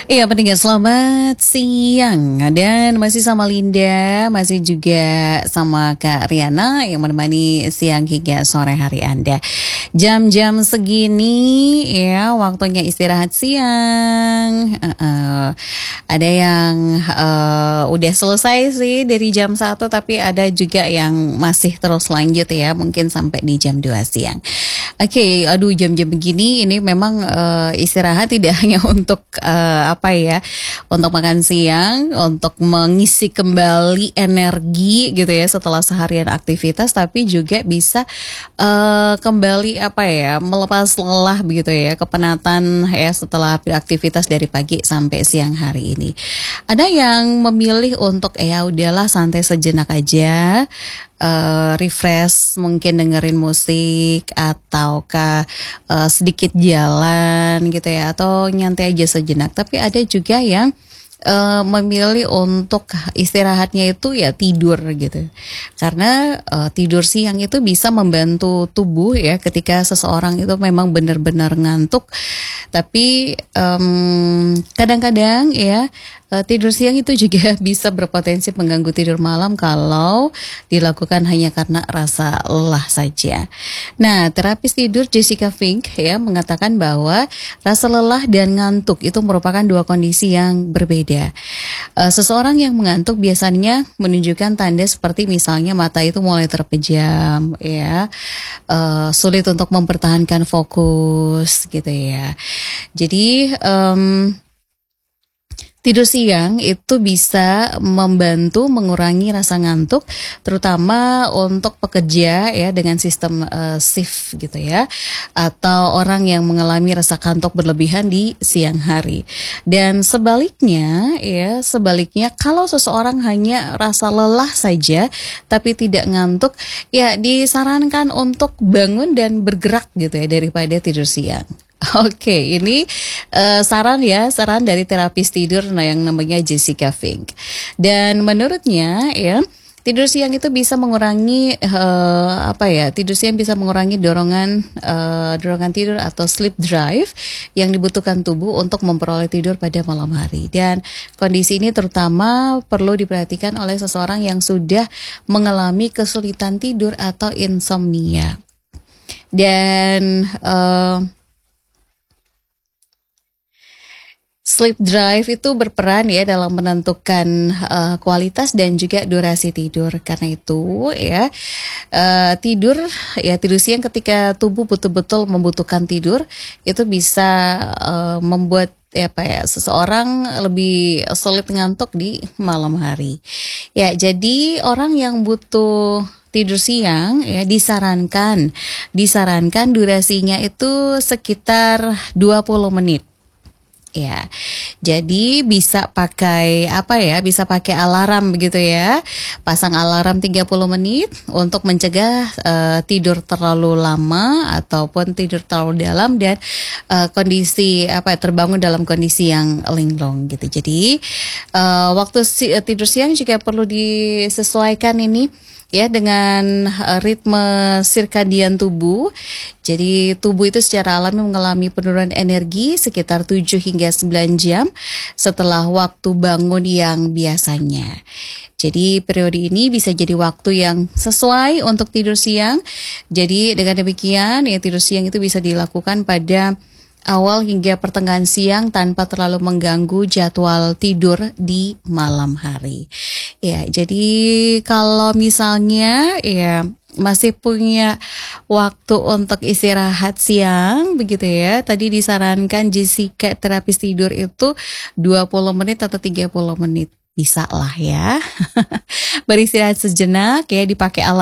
Iya, pendengar selamat siang dan masih sama Linda, masih juga sama Kak Riana yang menemani siang hingga sore hari Anda. Jam-jam segini ya waktunya istirahat siang. Ada yang udah selesai sih dari jam 1, tapi ada juga yang masih terus lanjut ya, mungkin sampai di jam 2 siang. Oke, aduh jam-jam begini ini memang istirahat tidak hanya untuk apa ya, untuk makan siang, untuk mengisi kembali energi gitu ya setelah seharian aktivitas, tapi juga bisa kembali apa ya, melepas lelah begitu ya, kepenatan ya setelah aktivitas dari pagi sampai siang hari ini. Ada yang memilih untuk ya udahlah santai sejenak aja, refresh, mungkin dengerin musik ataukah sedikit jalan gitu ya, atau nyantai aja sejenak. Tapi ada juga yang memilih untuk istirahatnya itu ya tidur gitu, karena tidur siang itu bisa membantu tubuh ya ketika seseorang itu memang benar-benar ngantuk. Tapi kadang-kadang ya tidur siang itu juga bisa berpotensi mengganggu tidur malam kalau dilakukan hanya karena rasa lelah saja. Nah, terapis tidur Jessica Fink ya mengatakan bahwa rasa lelah dan ngantuk itu merupakan dua kondisi yang berbeda. Seseorang yang mengantuk biasanya menunjukkan tanda seperti misalnya mata itu mulai terpejam ya, sulit untuk mempertahankan fokus gitu ya. Jadi tidur siang itu bisa membantu mengurangi rasa ngantuk, terutama untuk pekerja ya dengan sistem shift gitu ya, atau orang yang mengalami rasa kantuk berlebihan di siang hari. Dan sebaliknya kalau seseorang hanya rasa lelah saja tapi tidak ngantuk, ya disarankan untuk bangun dan bergerak gitu ya daripada tidur siang. Oke, ini saran dari terapis tidur yang namanya Jessica Fink. Dan menurutnya ya, tidur siang itu bisa mengurangi tidur siang bisa mengurangi dorongan tidur atau sleep drive yang dibutuhkan tubuh untuk memperoleh tidur pada malam hari. Dan kondisi ini terutama perlu diperhatikan oleh seseorang yang sudah mengalami kesulitan tidur atau insomnia. Dan sleep drive itu berperan ya dalam menentukan kualitas dan juga durasi tidur. Karena itu ya tidur siang ketika tubuh betul-betul membutuhkan tidur itu bisa membuat seseorang lebih sulit ngantuk di malam hari. Ya, jadi orang yang butuh tidur siang ya disarankan durasinya itu sekitar 20 menit. Ya, jadi bisa pakai alarm begitu ya. Pasang alarm 30 menit untuk mencegah tidur terlalu lama ataupun tidur terlalu dalam dan terbangun dalam kondisi yang linglung gitu. Jadi waktu tidur siang juga perlu disesuaikan ini ya dengan ritme sirkadian tubuh. Jadi tubuh itu secara alami mengalami penurunan energi sekitar 7 hingga 9 jam setelah waktu bangun yang biasanya. Jadi periode ini bisa jadi waktu yang sesuai untuk tidur siang. Jadi dengan demikian ya tidur siang itu bisa dilakukan pada awal hingga pertengahan siang tanpa terlalu mengganggu jadwal tidur di malam hari. Ya, jadi kalau misalnya ya masih punya waktu untuk istirahat siang begitu ya. Tadi disarankan Jessica terapis tidur itu 20 menit atau 30 menit. Bisa lah ya. Beristirahat sejenak ya, dipakai alarm